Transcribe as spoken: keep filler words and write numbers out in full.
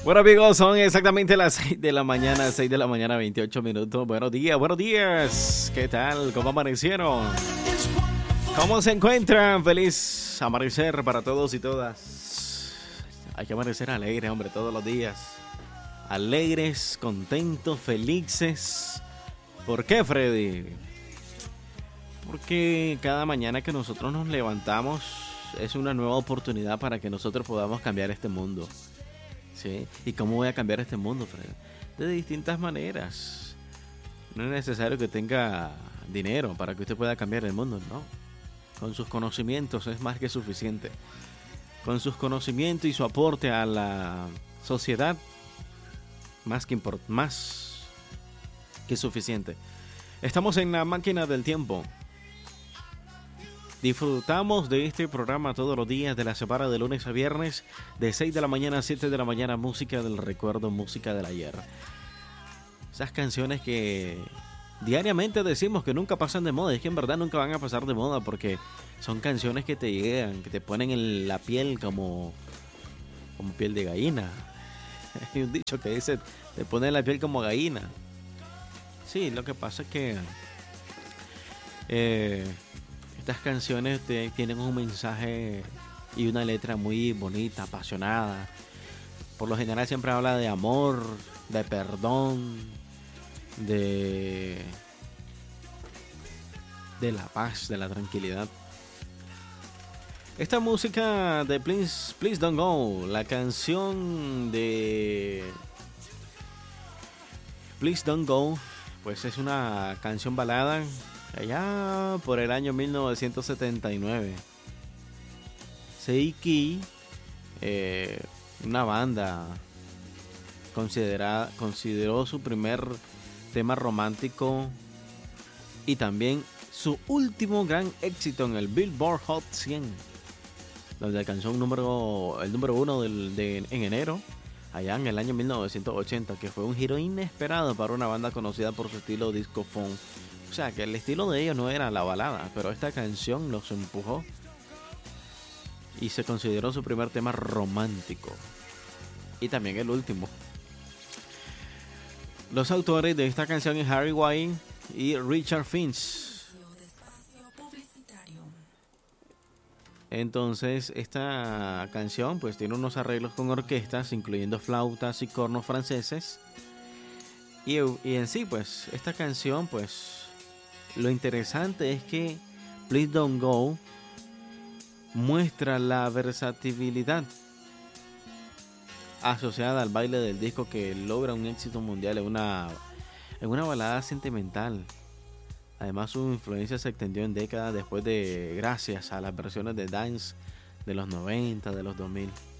Bueno amigos, son exactamente las seis de la mañana, seis de la mañana, veintiocho minutos. Buenos días, buenos días. ¿Qué tal? ¿Cómo amanecieron? ¿Cómo se encuentran? Feliz amanecer para todos y todas. Hay que amanecer alegre, hombre, todos los días. Alegres, contentos, felices. ¿Por qué, Freddy? Porque cada mañana que nosotros nos levantamos es una nueva oportunidad para que nosotros podamos cambiar este mundo. ¿Sí? ¿Y cómo voy a cambiar este mundo, Fred? De distintas maneras. No es necesario que tenga dinero para que usted pueda cambiar el mundo, no. Con sus conocimientos es más que suficiente. Con sus conocimientos y su aporte a la sociedad, más que import- más que suficiente. Estamos en la máquina del tiempo. Disfrutamos de este programa todos los días de la semana, de lunes a viernes, de seis de la mañana a siete de la mañana, música del recuerdo, música del ayer. Esas canciones que diariamente decimos que nunca pasan de moda, es que en verdad nunca van a pasar de moda porque son canciones que te llegan, que te ponen en la piel como, como piel de gallina. Hay un dicho que dice, te pone la piel como gallina. Sí, lo que pasa es que... Eh, Estas canciones te, tienen un mensaje y una letra muy bonita, apasionada. Por lo general siempre habla de amor, de perdón, de, de la paz, de la tranquilidad. Esta música de Please, Please Don't Go, la canción de Please Don't Go, pues es una canción balada allá por el año mil novecientos setenta y nueve. Seiki, eh, una banda considerada, consideró su primer tema romántico y también su último gran éxito en el Billboard Hot cien, donde alcanzó un número, el número uno del, de, en enero, allá en el año mil novecientos ochenta, que fue un giro inesperado para una banda conocida por su estilo disco funk. O sea, que el estilo de ellos no era la balada, pero esta canción los empujó y se consideró su primer tema romántico. Y también el último. Los autores de esta canción es Harry Wine y Richard Finch. Entonces, esta canción pues tiene unos arreglos con orquestas, incluyendo flautas y cornos franceses. Y, y en sí, pues, esta canción, pues... Lo interesante es que Please Don't Go muestra la versatilidad asociada al baile del disco que logra un éxito mundial en una, en una balada sentimental. Además, su influencia se extendió en décadas después de gracias a las versiones de dance de los noventa, de los dos mil.